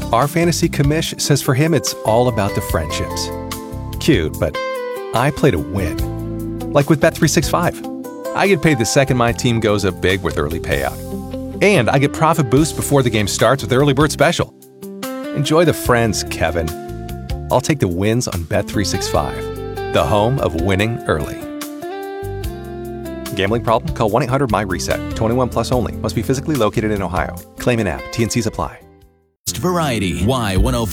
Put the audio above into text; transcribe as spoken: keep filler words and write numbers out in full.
Our fantasy commish says for him it's all about the friendships. Cute, but I play to win. Like with Bet three sixty-five. I get paid the second my team goes up big with early payout. And I get profit boost before the game starts with Early Bird Special. Enjoy the friends, Kevin. I'll take the wins on Bet three sixty-five, the home of winning early. Gambling problem? Call one eight hundred M Y reset. twenty-one plus only. Must be physically located in Ohio. Claim an app. T N Cs apply. Variety. Y one oh five.